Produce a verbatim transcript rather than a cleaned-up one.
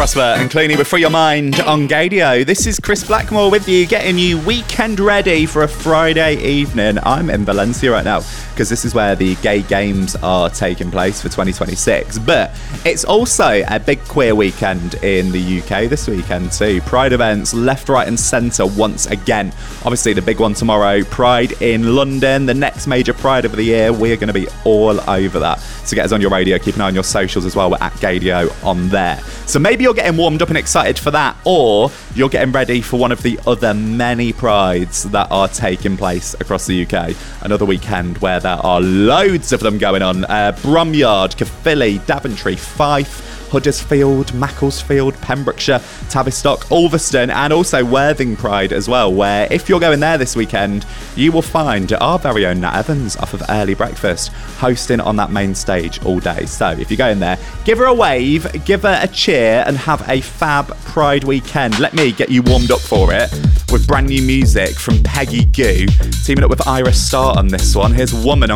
Prosper and Clooney with Free Your Mind on Gadio. This is Chris Blackmore with you, getting you weekend ready for a Friday evening. I'm in Valencia right now because this is where the gay games are taking place for twenty twenty-six. But it's also a big queer weekend in the U K this weekend too. Pride events left, right and centre once again. Obviously the big one tomorrow, Pride in London, the next major Pride of the year. We are going to be all over that. So get us on your radio, keep an eye on your socials as well. We're at Gadio on there. So maybe you're getting warmed up and excited for that, or you're getting ready for one of the other many prides that are taking place across the U K. Another weekend where there are loads of them going on. Uh, Bromyard, Caerphilly, Daventry, Fife, Huddersfield, Macclesfield, Pembrokeshire, Tavistock, Ulverston, and also Worthing Pride as well, where if you're going there this weekend, you will find our very own Nat Evans off of Early Breakfast hosting on that main stage all day. So if you're going there, give her a wave, give her a cheer, and have a fab Pride weekend. Let me get you warmed up for it with brand new music from Peggy Gou, teaming up with Iris Starr on this one. Here's Woman on